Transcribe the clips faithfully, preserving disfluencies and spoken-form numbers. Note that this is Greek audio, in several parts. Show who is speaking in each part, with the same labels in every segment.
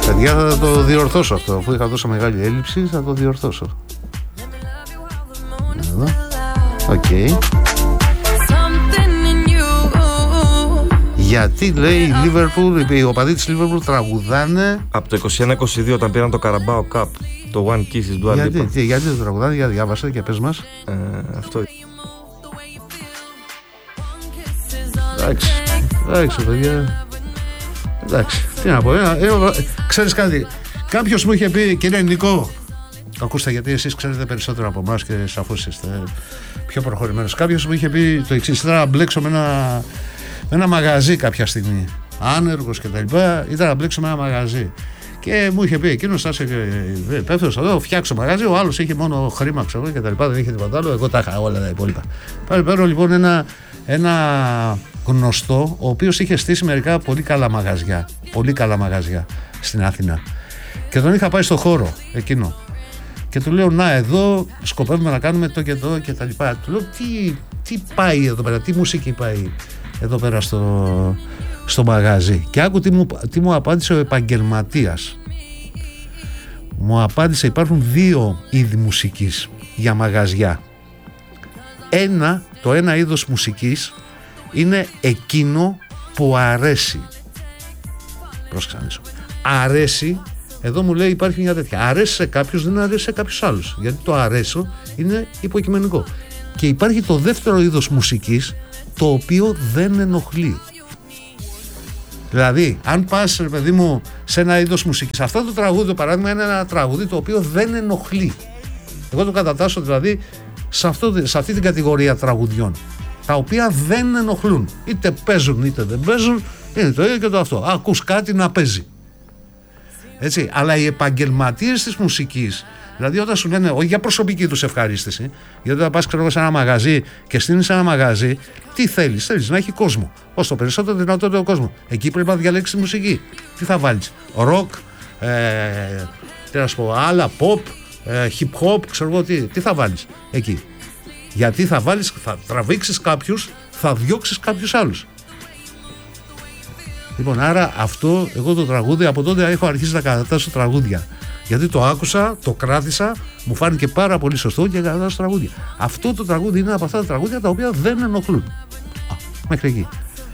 Speaker 1: Παιδιά, θα το διορθώσω αυτό. Αφού είχα τόσο μεγάλη έλλειψη, θα το διορθώσω. Εδώ. Οκ. Okay. Γιατί λέει η Liverpool, οι οπαδοί της Liverpool τραγουδάνε
Speaker 2: από το είκοσι ένα είκοσι δύο όταν πήραν το Carabao Cup, το One Kiss της Dua Lipa.
Speaker 1: Γιατί, τι, γιατί το τραγουδάνε, για διάβασε και πες μας.
Speaker 2: Ε, αυτό.
Speaker 1: Εντάξει, εντάξει παιδιά. Εντάξει, τι να πω. Ε, ε, ε, ξέρεις κάτι, κάποιος μου είχε πει, κύριε Νικό, ακούστε γιατί εσείς ξέρετε περισσότερο από εμάς και σαφώς είστε πιο προχωρημένος. Κάποιος μου είχε πει το εξής, ήταν να μπλέξω με ένα, με ένα μαγαζί κάποια στιγμή, άνεργος και τα λοιπά, ήταν να μπλέξω με ένα μαγαζί. Και μου είχε πει εκείνος, θα είσαι υπεύθυνος εδώ, φτιάξω μαγαζί. Ο άλλος είχε μόνο χρήμα, ξέρω και τα λοιπά, δεν είχε τίποτα άλλο. Εγώ τα είχα όλα τα υπόλοιπα. Πάλι παίρνω λοιπόν ένα, ένα γνωστό, ο οποίος είχε στήσει μερικά πολύ καλά μαγαζιά. Πολύ καλά μαγαζιά στην Αθήνα. Και τον είχα πάει στο χώρο εκείνο. Και του λέω, να εδώ σκοπεύουμε να κάνουμε το και το και τα λοιπά. Του λέω, τι, τι πάει εδώ πέρα, τι μουσική πάει εδώ πέρα στο, στο μαγαζί. Και άκου τι μου, τι μου απάντησε ο επαγγελματίας. Μου απάντησε, υπάρχουν δύο είδη μουσικής για μαγαζιά. Ένα, το ένα είδος μουσικής είναι εκείνο που αρέσει. Πρόσεξα, αρέσει. Εδώ μου λέει υπάρχει μια τέτοια. Αρέσει σε κάποιους, δεν αρέσει σε κάποιους άλλους. Γιατί το αρέσω είναι υποκειμενικό. Και υπάρχει το δεύτερο είδος μουσικής, το οποίο δεν ενοχλεί. Δηλαδή, αν πας, ρε παιδί μου, σε ένα είδος μουσικής, αυτό το τραγούδι, το παράδειγμα, είναι ένα τραγούδι το οποίο δεν ενοχλεί. Εγώ το κατατάσσω δηλαδή σε, αυτό, σε αυτή την κατηγορία τραγουδιών, τα οποία δεν ενοχλούν. Είτε παίζουν είτε δεν παίζουν, είναι το ίδιο και το αυτό. Ακούς κάτι να παίζει. Έτσι, αλλά οι επαγγελματίες της μουσικής, δηλαδή όταν σου λένε, όχι για προσωπική τους ευχαρίστηση, γιατί όταν πας ξέρω, σε ένα μαγαζί και στείνεις ένα μαγαζί, τι θέλεις, θέλεις να έχει κόσμο, όσο περισσότερο δυνατότερο κόσμο. Εκεί πρέπει να διαλέξεις τη μουσική. Τι θα βάλεις, ροκ, ε, τι να σου πω, άλλα, pop, ε, hip hop, ξέρω εγώ τι, τι θα βάλεις εκεί. Γιατί θα βάλεις, θα τραβήξεις κάποιους, θα διώξεις κάποιους άλλους. Λοιπόν, άρα αυτό, εγώ το τραγούδι, από τότε έχω αρχίσει να κατατάσσω τραγούδια. Γιατί το άκουσα, το κράτησα, μου φάνηκε πάρα πολύ σωστό και κατατάσσω τραγούδια. Αυτό το τραγούδι είναι από αυτά τα τραγούδια τα οποία δεν ενοχλούν. Α, μέχρι εκεί.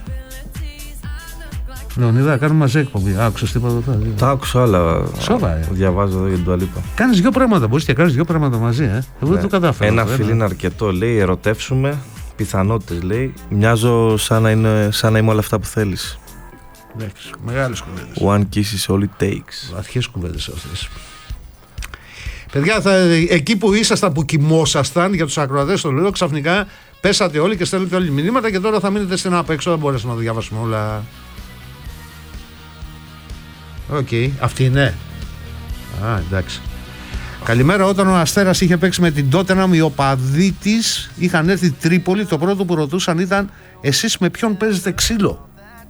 Speaker 1: Λεωνίδα, κάνουμε μαζί εκπομπή. Άκουσες τίποτα αυτά?
Speaker 2: Τα άκουσα όλα.
Speaker 1: Σοβα, ε.
Speaker 2: Διαβάζω εδώ για την Dua Lipa.
Speaker 1: Κάνεις δύο πράγματα, μπορείς και κάνεις δύο πράγματα μαζί, ε. Εγώ δεν το κατάφερα.
Speaker 2: Ένα φίλο είναι αρκετό, λέει, ερωτεύσουμε, πιθανότητες, λέει. Μοιάζω σαν να, είναι, σαν να είμαι όλα αυτά που θέλεις.
Speaker 1: Εντάξει, μεγάλες κουβέντες.
Speaker 2: One kiss is all it takes.
Speaker 1: Βαθιές κουβέντες αυτές. Παιδιά, θα, εκεί που ήσασταν, που κοιμόσασταν, για τους ακροατές το λέω, ξαφνικά πέσατε όλοι και στέλνετε όλοι μηνύματα και τώρα θα μείνετε στην απ' έξω, δεν μπορέσαμε να το διαβάσουμε όλα. Οκ, okay. Αυτή είναι. Α, εντάξει. Καλημέρα, όταν ο Αστέρας είχε παίξει με την Τότεναμ, οι οπαδοί της είχαν έρθει Τρίπολη, το πρώτο που ρωτούσαν ήταν, εσείς με ποιον παίζετε ξύλο?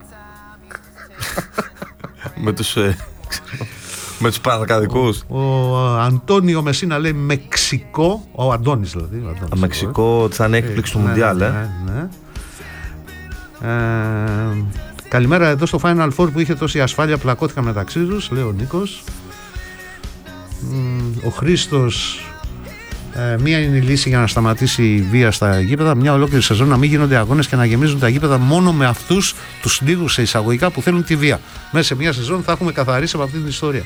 Speaker 2: με τους ε, με τους παρακαδικούς.
Speaker 1: Ο, ο Αντώνιο Μεσίνα λέει Μεξικό. Ο Αντώνης δηλαδή. Ο Αντώνης,
Speaker 2: Μεξικό θα είναι έκπληξη του Μουντιάλ.
Speaker 1: Ναι, ναι, ναι. Ε, καλημέρα, εδώ στο Final Four που είχε τόση ασφάλεια πλακώθηκαν μεταξύ τους, λέει ο Νίκος. Ο Χρήστος, ε, μία είναι η λύση για να σταματήσει η βία στα γήπεδα, μια ολόκληρη σεζόν να μην γίνονται αγώνες και να γεμίζουν τα γήπεδα μόνο με αυτούς τους λίγους σε εισαγωγικά που θέλουν τη βία. Μέσα σε μια σεζόν θα έχουμε καθαρίσει από αυτή την ιστορία.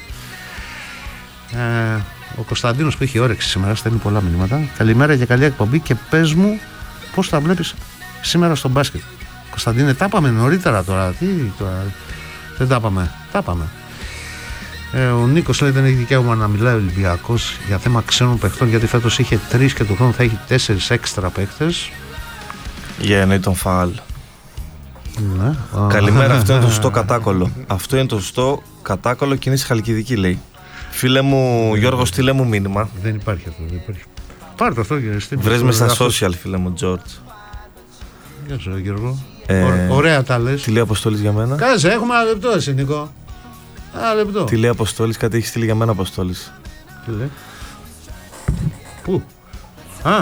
Speaker 1: Ε, ο Κωνσταντίνος που έχει όρεξη σήμερα στέλνει πολλά μηνύματα. Καλημέρα και καλή εκπομπή και πες μου πώς τα βλέπεις σήμερα στο μπάσκετ. Κωνσταντίνε, τα πάμε νωρίτερα τώρα. Τι τώρα, δεν τα πάμε. Τα πάμε. Ε, ο Νίκος λέει δεν έχει δικαίωμα να μιλάει ο Ολυμπιακός για θέμα ξένων παιχτών, γιατί φέτος είχε τρεις και του χρόνου θα έχει τέσσερις έξτρα παίχτες.
Speaker 2: Για yeah, εννοεί τον φάουλ.
Speaker 1: Ναι.
Speaker 2: Καλημέρα, αυτό είναι το σωστό κατάκολο. Αυτό είναι το σωστό κατάκολο και είναι στη Χαλκιδική, λέει. Φίλε μου, Γιώργο, στείλε μου μήνυμα.
Speaker 1: Δεν υπάρχει αυτό, δεν υπάρχει. Πάρ' το αυτό, κύριε.
Speaker 2: Βρες με στα social, φίλε μου, Τζόρτζ.
Speaker 1: Γεια σου, Γιώργο.
Speaker 2: Ε,
Speaker 1: Ωραία τα λες.
Speaker 2: Τι λέει Αποστόλης για μένα?
Speaker 1: Κάτσε, έχουμε ένα λεπτό, εσύ, Νικό. Ένα λεπτό.
Speaker 2: Τι λέει Αποστόλης, κάτι έχει στείλει για μένα Αποστόλης.
Speaker 1: Τι λέει? Πού? Α.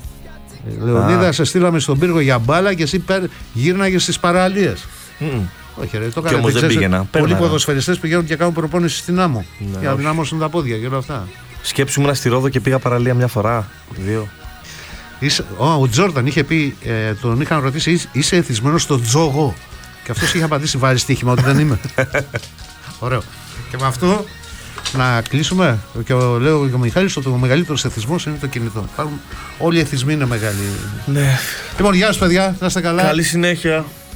Speaker 1: Λεωνίδα, σε στείλαμε στον πύργο για μπάλα και εσύ γύρναγες στις παραλίες.
Speaker 2: Mm.
Speaker 1: Όχι, ρε, το
Speaker 2: Και όμως δεν πήγαινα.
Speaker 1: Πολλοί ποδοσφαιριστές πηγαίνουν και κάνουν προπόνηση στην άμμο.
Speaker 2: Ναι,
Speaker 1: για να δυνάμωσουν τα πόδια και όλα αυτά.
Speaker 2: Σκέψου ήμουν στη Ρόδο και πήγα παραλία μια φορά. Δύο.
Speaker 1: Είσαι, ο, ο Τζόρνταν είχε πει, ε, τον είχαν ρωτήσει, είσαι εθισμένος στο τζόγο. Και αυτός είχε απαντήσει, βάζει στοίχημα ότι δεν είμαι. Ωραίο. Και με αυτό να κλείσουμε. Και ο, λέω και ο Μιχάλης ότι ο μεγαλύτερος εθισμός είναι το κινητό. Όλοι οι εθισμοί είναι μεγάλοι.
Speaker 2: Ναι.
Speaker 1: Λοιπόν, γεια σας παιδιά, να είστε καλά.
Speaker 2: Καλή συνέχεια.